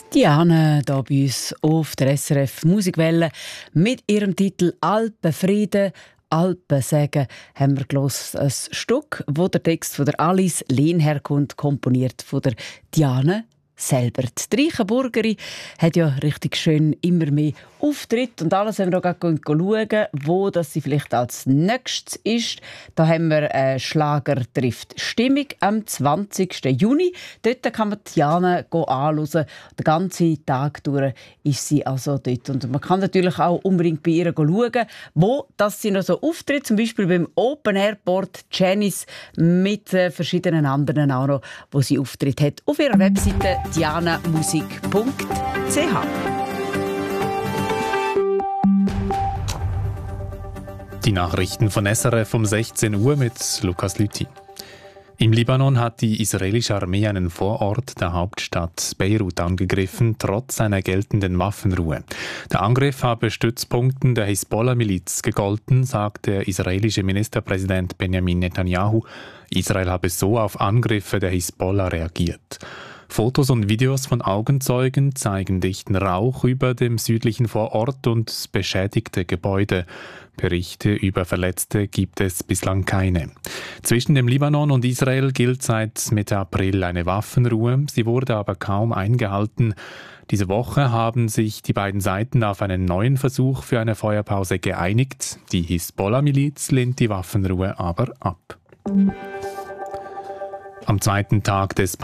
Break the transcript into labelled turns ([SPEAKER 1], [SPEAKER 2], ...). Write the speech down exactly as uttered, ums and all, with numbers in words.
[SPEAKER 1] Diana hier bei uns auf der S R F Musikwelle mit ihrem Titel «Alpenfrieden, Alpensegen» haben wir gehört, ein Stück, wo der Text von der Alice Lehn herkommt, komponiert von der Diana selber. Die Reichenburgerin hat ja richtig schön immer mehr Auftritt und alles haben wir auch schauen, wo das sie vielleicht als nächstes ist. Da haben wir äh, Schlager trifft Stimmung am zwanzigsten Juni. Dort kann man Diana anschauen. Den ganzen Tag durch ist sie also dort. Und man kann natürlich auch unbedingt bei ihr schauen, wo dass sie noch so auftritt. Zum Beispiel beim Open Airport Janice mit äh, verschiedenen anderen auch noch, wo sie Auftritt hat. Auf ihrer Webseite diana musik punkt c h.
[SPEAKER 2] Die Nachrichten von S R F um sechzehn Uhr mit Lukas Lüthi. Im Libanon hat die israelische Armee einen Vorort der Hauptstadt Beirut angegriffen, trotz einer geltenden Waffenruhe. Der Angriff habe Stützpunkten der Hisbollah-Miliz gegolten, sagt der israelische Ministerpräsident Benjamin Netanyahu. Israel habe so auf Angriffe der Hisbollah reagiert. Fotos und Videos von Augenzeugen zeigen dichten Rauch über dem südlichen Vorort und beschädigte Gebäude. Berichte über Verletzte gibt es bislang keine. Zwischen dem Libanon und Israel gilt seit Mitte April eine Waffenruhe. Sie wurde aber kaum eingehalten. Diese Woche haben sich die beiden Seiten auf einen neuen Versuch für eine Feuerpause geeinigt. Die Hisbollah-Miliz lehnt die Waffenruhe aber ab. Am zweiten Tag des